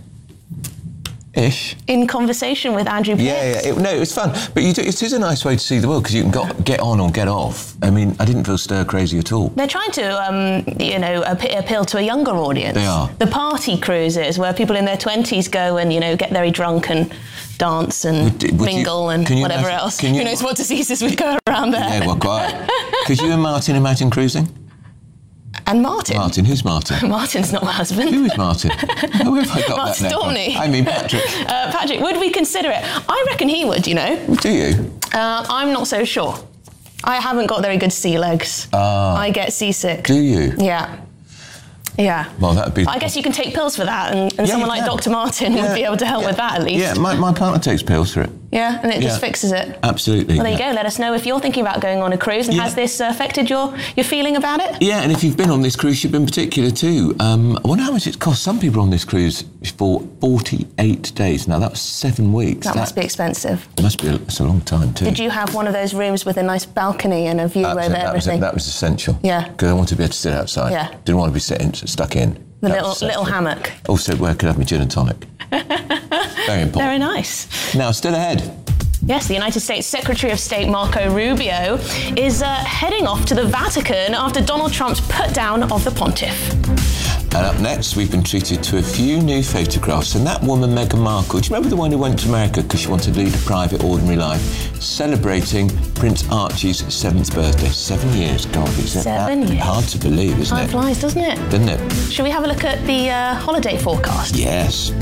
Ish. In conversation with Andrew Pitt. Yeah, yeah. It, no, it was fun. But you do, it is a nice way to see the world, because you can got, get on or get off. I mean, I didn't feel stir crazy at all. They're trying to, um, you know, ap- appeal to a younger audience. They are. The party cruises, where people in their twenties go and, you know, get very drunk and dance and would, would mingle you, and whatever imagine, else. You, Who knows what diseases would go around there. Yeah, well, quite. Could you and Martin imagine cruising? And Martin? Martin, who's Martin? Martin's not my husband. Who is Martin? Oh, where have I got Martin that name Stormney. from? I mean Patrick. Uh, Patrick, would we consider it? I reckon he would, you know. Do you? Uh, I'm not so sure. I haven't got very good sea legs. Ah. I get seasick. Do you? Yeah. Yeah. Well, that would be... I guess you can take pills for that, and, and Yeah, someone you like can. Doctor Martin Yeah, would be able to help yeah. with that at least. Yeah, my, my partner takes pills for it. Yeah, and it just Yeah. fixes it. Absolutely. Well, there yeah. you go. Let us know if you're thinking about going on a cruise, and Yeah. has this uh, affected your, your feeling about it? Yeah, and if you've been on this cruise ship in particular too, um, I wonder how much it costs. Some people on this cruise for forty-eight days. Now, that's seven weeks. That, must be expensive. Must be a, it's a long time too. Did you have one of those rooms with a nice balcony and a view Absolutely, over that was, everything? that was essential. Yeah. Because I wanted to be able to sit outside. Yeah. Didn't want to be sitting, stuck in. The That little was little essential. hammock. Also, where I could have my gin and tonic. Very important. Very nice. Now, still ahead. Yes, the United States Secretary of State Marco Rubio is uh, heading off to the Vatican after Donald Trump's put down of the pontiff. And up next, we've been treated to a few new photographs. And that woman, Meghan Markle, do you remember the one who went to America because she wanted to lead a private, ordinary life, celebrating Prince Archie's seventh birthday? Seven years, God, isn't Seven that years. hard to believe, isn't Time it? flies, doesn't it? Doesn't it? Shall we have a look at the uh, holiday forecast? Yes.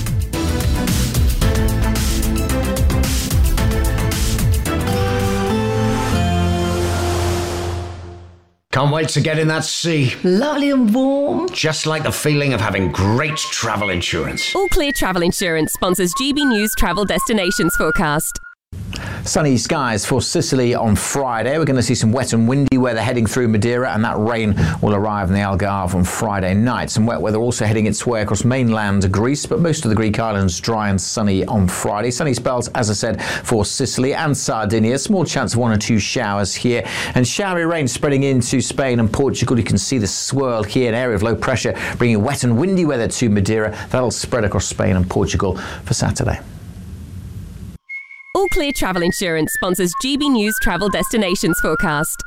Can't wait to get in that sea. Lovely and warm. Just like the feeling of having great travel insurance. All Clear Travel Insurance sponsors G B News Travel Destinations Forecast. Sunny skies for Sicily on Friday. We're going to see some wet and windy weather heading through Madeira, and that rain will arrive in the Algarve on Friday night. Some wet weather also heading its way across mainland Greece, but most of the Greek islands dry and sunny on Friday. Sunny spells, as I said, for Sicily and Sardinia. Small chance of one or two showers here, and showery rain spreading into Spain and Portugal. You can see the swirl here, an area of low pressure bringing wet and windy weather to Madeira. That'll spread across Spain and Portugal for Saturday. All Clear Travel Insurance sponsors G B News Travel Destinations Forecast.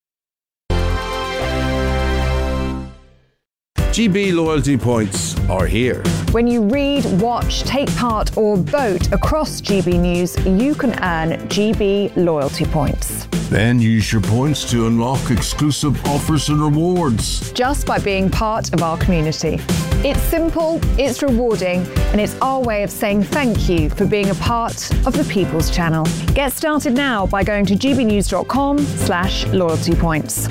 G B loyalty points are here. When you read, watch, take part or vote across G B News, you can earn G B loyalty points. Then use your points to unlock exclusive offers and rewards. Just by being part of our community. It's simple, it's rewarding, and it's our way of saying thank you for being a part of the People's Channel. Get started now by going to gbnews.com slash loyalty points.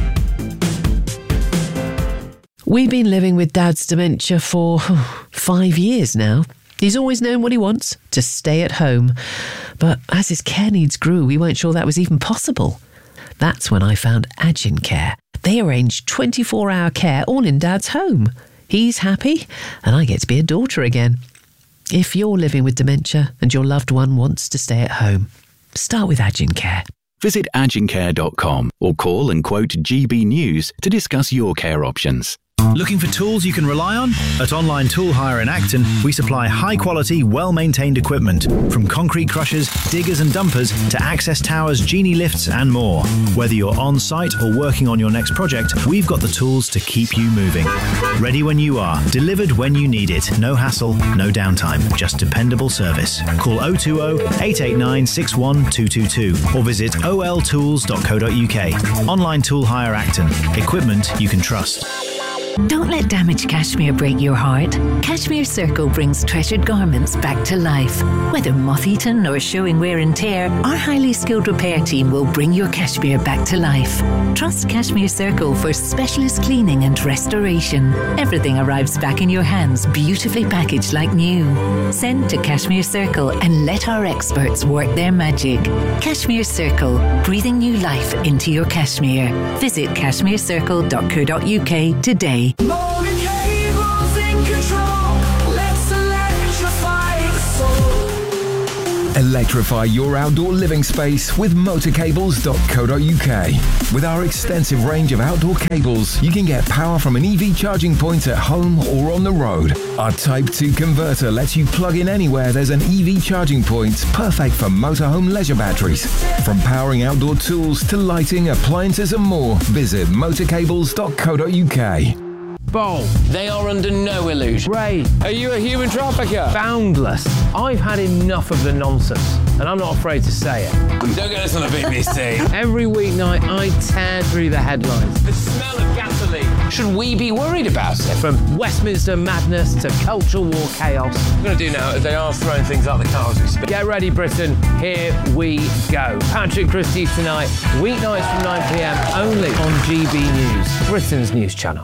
We've been living with Dad's dementia for five years now. He's always known what he wants, to stay at home. But as his care needs grew, we weren't sure that was even possible. That's when I found Agin Care. They arrange twenty-four hour care all in Dad's home. He's happy, and I get to be a daughter again. If you're living with dementia and your loved one wants to stay at home, start with Agin Care. Visit agin care dot com or call and quote G B News to discuss your care options. Looking for tools you can rely on? At Online Tool Hire in Acton, we supply high-quality, well-maintained equipment, from concrete crushers, diggers and dumpers to access towers, genie lifts and more. Whether you're on-site or working on your next project, we've got the tools to keep you moving. Ready when you are, delivered when you need it. No hassle, no downtime, just dependable service. Call oh two oh, eight eight nine, six one two two two or visit o l tools dot co dot u k. Online Tool Hire Acton. Equipment you can trust. Don't let damaged cashmere break your heart. Cashmere Circle brings treasured garments back to life. Whether moth-eaten or showing wear and tear, our highly skilled repair team will bring your cashmere back to life. Trust Cashmere Circle for specialist cleaning and restoration. Everything arrives back in your hands, beautifully packaged like new. Send to Cashmere Circle and let our experts work their magic. Cashmere Circle, breathing new life into your cashmere. Visit cashmere circle dot co dot uk today. Electrify your outdoor living space with motor cables dot co dot uk. With our extensive range of outdoor cables, you can get power from an E V charging point at home or on the road. Our Type two converter lets you plug in anywhere there's an E V charging point, perfect for motorhome leisure batteries. From powering outdoor tools to lighting, appliances and more, visit motor cables dot co dot uk. Bowl. They are under no illusion. Ray. Are you a human trafficker? Boundless. I've had enough of the nonsense, and I'm not afraid to say it. Don't get us on a bit, missy. Every weeknight, I tear through the headlines. The smell of gasoline. Should we be worried about it? From Westminster madness to cultural war chaos. What I'm going to do now is they are throwing things out the car as we speak. Get ready, Britain. Here we go. Patrick Christie tonight, weeknights from nine p m, only on G B News, Britain's news channel.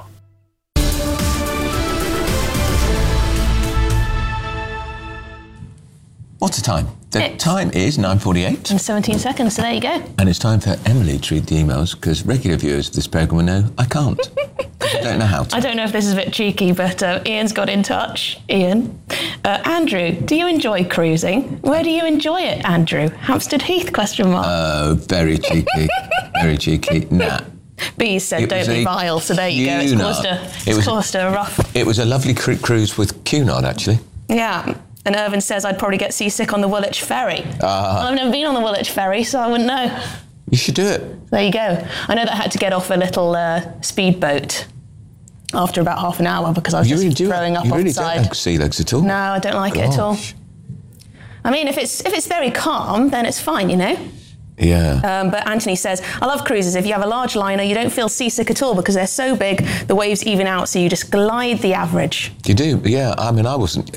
What's the time? The it's time is nine forty-eight. In seventeen seconds, so there you go. And it's time for Emily to read the emails, because regular viewers of this programme will know I can't. I don't know how to. I don't know if this is a bit cheeky, but uh, Ian's got in touch. Ian. Uh, Andrew, do you enjoy cruising? Where do you enjoy it, Andrew? Hampstead Heath, question mark. Oh, uh, very cheeky. Very cheeky. Nah. B said don't be vile, so there you go. It's caused a, it's it was, caused a rough... It was a lovely cru- cruise with Cunard, actually. Yeah. And Irvin says I'd probably get seasick on the Woolwich Ferry. Uh, well, I've never been on the Woolwich Ferry, so I wouldn't know. You should do it. There you go. I know that I had to get off a little uh, speedboat after about half an hour because I was you just really throwing up you off really the side. You really don't like sea legs at all? No, I don't like Gosh. it at all. I mean, if it's if it's very calm, then it's fine, you know? Yeah. Um, but Anthony says, I love cruises. If you have a large liner, you don't feel seasick at all because they're so big, the waves even out, so you just glide the average. You do, yeah. I mean, I wasn't...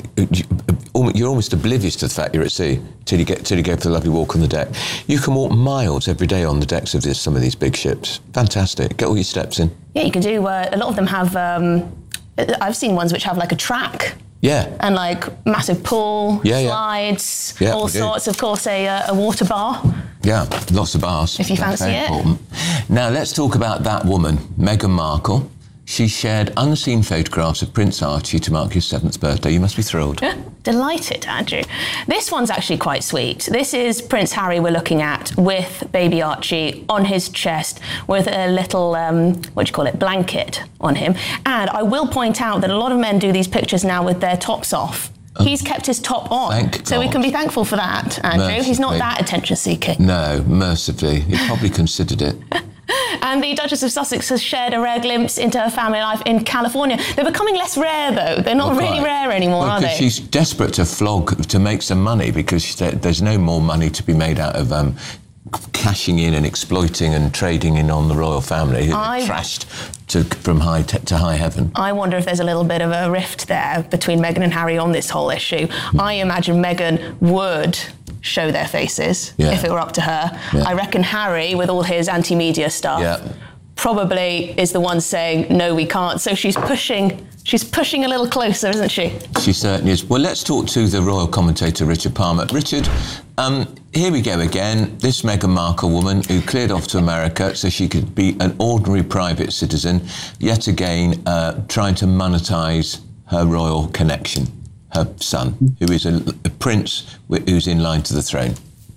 You're almost oblivious to the fact you're at sea till you get till you go for the lovely walk on the deck. You can walk miles every day on the decks of this, some of these big ships. Fantastic. Get all your steps in. Yeah, you can do... Uh, a lot of them have... Um, I've seen ones which have like a track. Yeah. And like massive pool, yeah, slides, yeah. Yeah, all sorts. Of course, a, a water bar. Yeah, lots of bars. If you fancy Very it. Important. Now, let's talk about that woman, Meghan Markle. She shared unseen photographs of Prince Archie to mark his seventh birthday. You must be thrilled. Yeah, delighted, Andrew. This one's actually quite sweet. This is Prince Harry we're looking at with baby Archie on his chest with a little, um, what do you call it, blanket on him. And I will point out that a lot of men do these pictures now with their tops off. Oh. He's kept his top on. Thank so God. we can be thankful for that, Andrew. Mercifully. He's not that attention-seeking. No, mercifully. He probably considered it. And the Duchess of Sussex has shared a rare glimpse into her family life in California. They're becoming less rare, though. They're not well, really rare anymore, well, are they? She's desperate to flog, to make some money, because there's no more money to be made out of um, cashing in and exploiting and trading in on the royal family. I... Trashed to, from high te- to high heaven. I wonder if there's a little bit of a rift there between Meghan and Harry on this whole issue. Mm. I imagine Meghan would... show their faces yeah. if it were up to her. Yeah. I reckon Harry, with all his anti-media stuff, yeah. probably is the one saying, no, we can't. So she's pushing, she's pushing a little closer, isn't she? She certainly is. Well, let's talk to the royal commentator, Richard Palmer. Richard, um, here we go again. This Meghan Markle woman who cleared off to America so she could be an ordinary private citizen, yet again uh, trying to monetize her royal connection. Her son, who is a, a prince who's in line to the throne.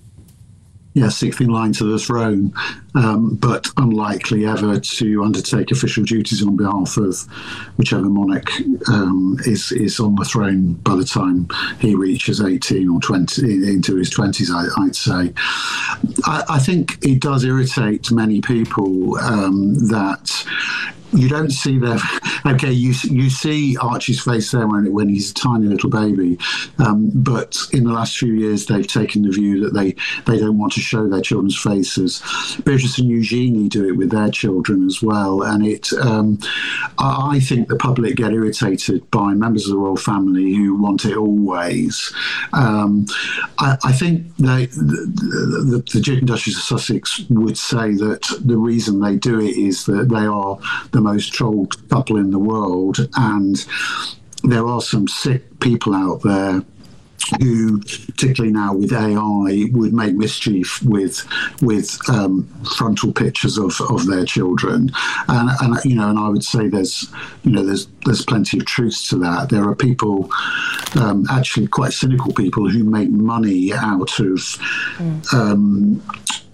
Yeah, sixth in line to the throne, um, but unlikely ever to undertake official duties on behalf of whichever monarch um, is is on the throne by the time he reaches eighteen or twenty, into his twenties, I, I'd say. I, I think it does irritate many people um, that you don't see their okay, you you see Archie's face there when when he's a tiny little baby, um, but in the last few years they've taken the view that they they don't want to show their children's faces. Beatrice and Eugenie do it with their children as well, and it um, I, I think the public get irritated by members of the royal family who want it always. Um, I, I think they, the, the, the Duke and Duchess of Sussex would say that the reason they do it is that they are the most trolled couple in the world, and there are some sick people out there who, particularly now with A I, would make mischief with with um, frontal pictures of, of their children, and, and you know, and I would say there's you know there's there's plenty of truth to that. There are people, um, actually quite cynical people, who make money out of mm. um,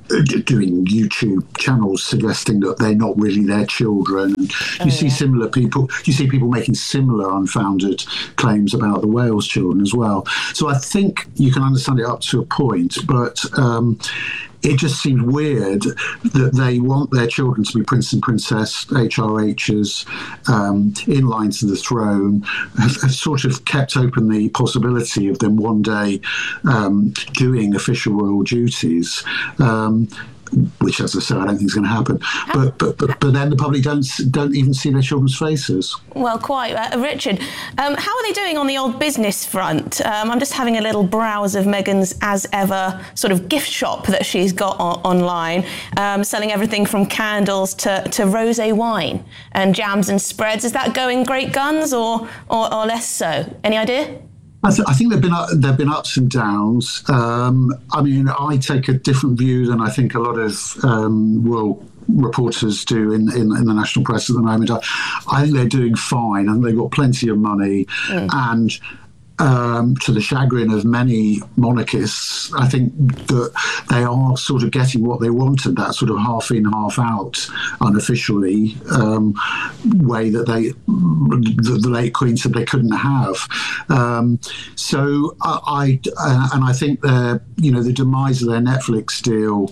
doing YouTube channels suggesting that they're not really their children. And you oh, see yeah. similar people, you see people making similar unfounded claims about the Wales children as well. So I think you can understand it up to a point, but um, it just seems weird that they want their children to be Prince and Princess, H R H's, um, in line to the throne, have, have sort of kept open the possibility of them one day um, doing official royal duties. Um, which, as I said, I don't think is going to happen. But, but but but then the public don't don't even see their children's faces. Well, quite. Uh, Richard, um, how are they doing on the old business front? Um, I'm just having a little browse of Meghan's as ever sort of gift shop that she's got on- online, um, selling everything from candles to, to rosé wine and jams and spreads. Is that going great guns or or, or less so? Any idea? I, th- I think there've been uh, there've been ups and downs. Um, I mean, I take a different view than I think a lot of um, royal reporters do in, in, in the national press at the moment. I, I think they're doing fine, and they've got plenty of money, mm. and um, to the chagrin of many monarchists, I think that they are sort of getting what they wanted, that sort of half in, half out, unofficially, um, way that they, the, the late Queen said they couldn't have. Um, so I, I uh, and I think the, you know, the demise of their Netflix deal,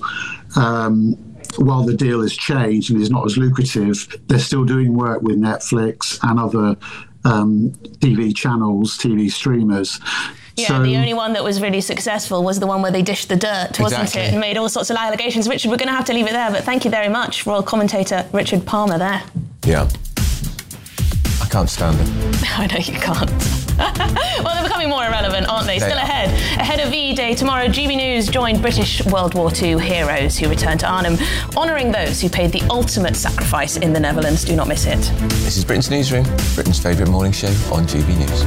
um, while the deal has changed and is not as lucrative, they're still doing work with Netflix and other Um, T V channels, T V streamers. Yeah, so, the only one that was really successful was the one where they dished the dirt, wasn't exactly. it? And made all sorts of allegations. Richard, we're going to have to leave it there, but thank you very much, royal commentator Richard Palmer there. Yeah. I can't stand them. I know you can't. Well, they're becoming more irrelevant, aren't they? they Still are. ahead. Ahead of V-Day tomorrow, G B News joined British World War Two heroes who returned to Arnhem, honouring those who paid the ultimate sacrifice in the Netherlands. Do not miss it. This is Britain's Newsroom, Britain's favourite morning show on G B News.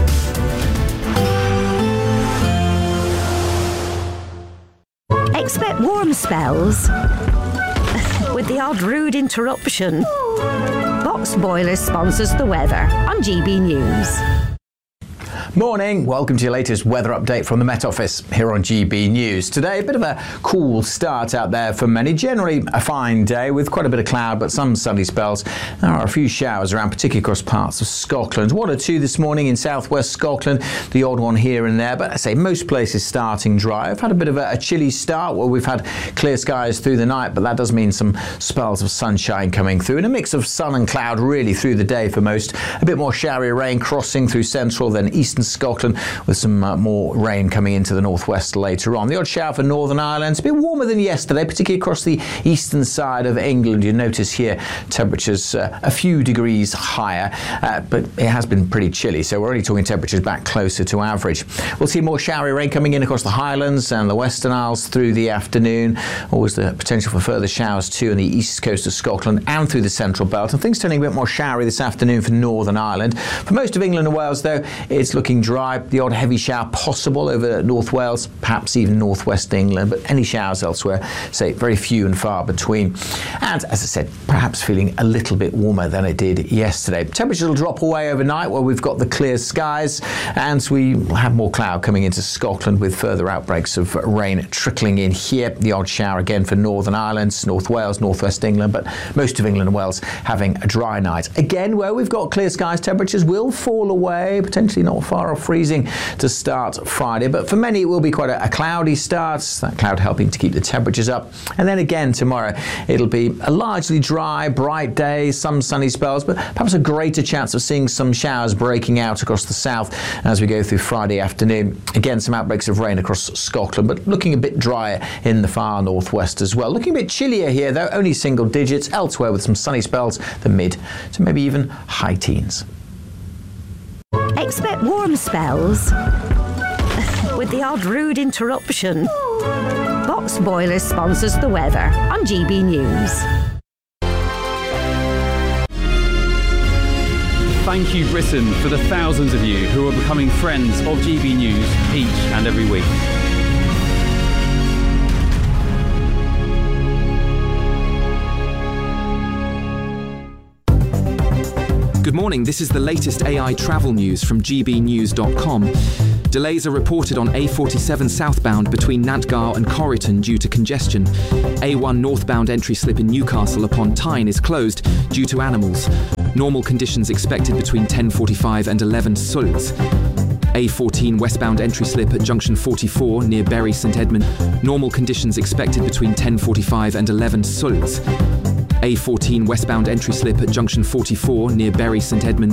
Expect warm spells with the odd rude interruption. Box Boilers sponsors the weather on G B News. Morning, welcome to your latest weather update from the Met Office here on G B News. Today, a bit of a cool start out there for many. Generally a fine day with quite a bit of cloud, but some sunny spells. There are a few showers around, particularly across parts of Scotland. One or two this morning in southwest Scotland, the odd one here and there, but I say most places starting dry. I've had a bit of a, a chilly start where we've had clear skies through the night, but that does mean some spells of sunshine coming through and a mix of sun and cloud really through the day for most. A bit more showery rain crossing through central, then eastern Scotland, with some uh, more rain coming into the northwest later on. The odd shower for Northern Ireland. It's a bit warmer than yesterday, particularly across the eastern side of England. You notice here temperatures uh, a few degrees higher, uh, but it has been pretty chilly, so we're only talking temperatures back closer to average. We'll see more showery rain coming in across the Highlands and the Western Isles through the afternoon. Always the potential for further showers too on the east coast of Scotland and through the central belt, and things turning a bit more showery this afternoon for Northern Ireland. For most of England and Wales, though, it's looking dry. The odd heavy shower possible over North Wales, perhaps even northwest England, but any showers elsewhere, say, very few and far between. And as I said, perhaps feeling a little bit warmer than it did yesterday. Temperatures will drop away overnight where we've got the clear skies, and we will have more cloud coming into Scotland with further outbreaks of rain trickling in here. The odd shower again for Northern Ireland, North Wales, northwest England, but most of England and Wales having a dry night. Again, where we've got clear skies, temperatures will fall away, potentially not far far off freezing to start Friday, but for many it will be quite a, a cloudy start, that cloud helping to keep the temperatures up. And then again tomorrow it'll be a largely dry, bright day, some sunny spells, but perhaps a greater chance of seeing some showers breaking out across the south as we go through Friday afternoon. Again, some outbreaks of rain across Scotland, but looking a bit drier in the far northwest as well. Looking a bit chillier here though, only single digits. Elsewhere with some sunny spells, the mid to maybe even high teens. Expect warm spells with the odd rude interruption. Box Boilers sponsors the weather on G B News. Thank you, Britain, for the thousands of you who are becoming friends of G B News each and every week. Good morning, this is the latest A I travel news from G B news dot com. Delays are reported on A forty-seven southbound between Nantgarw and Corriton due to congestion. A one northbound entry slip in Newcastle upon Tyne is closed due to animals. Normal conditions expected between ten forty-five and eleven Sulz. A fourteen westbound entry slip at junction forty-four near Bury St Edmund. Normal conditions expected between ten forty-five and eleven Sulz. A fourteen westbound entry slip at junction forty-four near Bury St Edmund.